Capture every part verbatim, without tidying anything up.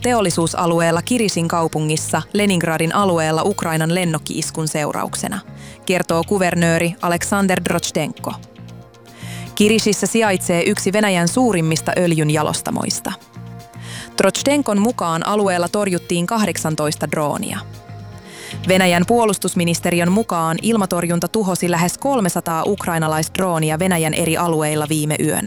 teollisuusalueella Kirisin kaupungissa Leningradin alueella Ukrainan lennokki-iskun seurauksena, kertoo kuvernööri Aleksander Drozhdenko. Kirisissä sijaitsee yksi Venäjän suurimmista öljyn jalostamoista. Drozhdenkon mukaan alueella torjuttiin kahdeksantoista droonia. Venäjän puolustusministeriön mukaan ilmatorjunta tuhosi lähes kolmesataa ukrainalaisdroonia Venäjän eri alueilla viime yönä.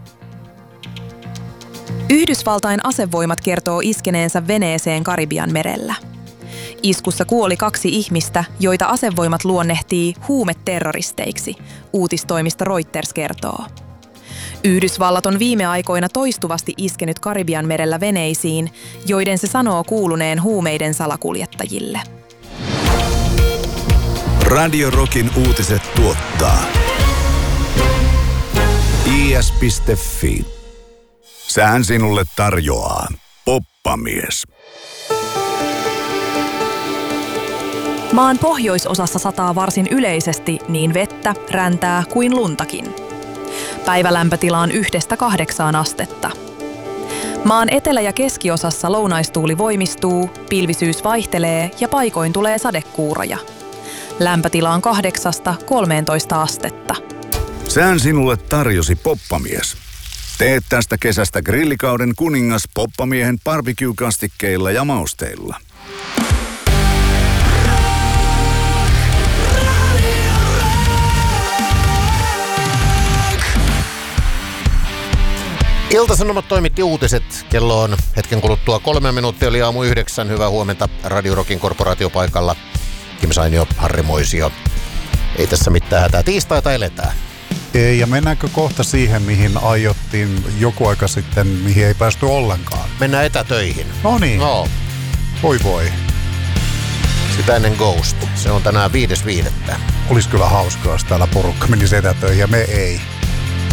Yhdysvaltain asevoimat kertoo iskeneensä veneeseen Karibian merellä. Iskussa kuoli kaksi ihmistä, joita asevoimat luonnehtii huumeterroristeiksi, uutistoimista Reuters kertoo. Yhdysvallat on viime aikoina toistuvasti iskenyt Karibian merellä veneisiin, joiden se sanoo kuuluneen huumeiden salakuljettajille. Radio Rockin uutiset tuottaa i s piste f i. Sään sinulle tarjoaa Poppamies. Maan pohjoisosassa sataa varsin yleisesti niin vettä, räntää kuin luntakin. Päivälämpötila on yhdestä kahdeksaan astetta. Maan etelä- ja keskiosassa lounaistuuli voimistuu, pilvisyys vaihtelee ja paikoin tulee sadekuuroja. Lämpötila on kahdeksasta kolmeentoista astetta. Sään sinulle tarjosi Poppamies. Teet tästä kesästä grillikauden kuningas Poppamiehen barbecue-kastikkeilla ja mausteilla. Ilta-Sanomat toimitti uutiset. Kello on hetken kuluttua kolme minuuttia, oli aamu yhdeksän. Hyvää huomenta Radio Rockin korporaatiopaikalla. Kim Sainio, Harri Moisio. Ei tässä mitään hätää. Tiistaita eletään. Ei, ja mennäänkö kohta siihen, mihin aiottiin joku aika sitten, mihin ei päästy ollenkaan? Mennään etätöihin. No niin. No. Voi voi. Sitä ennen Ghost. Se on tänään viides viidettä. Olisi kyllä hauskaa, jos täällä porukka menisi etätöihin ja me ei.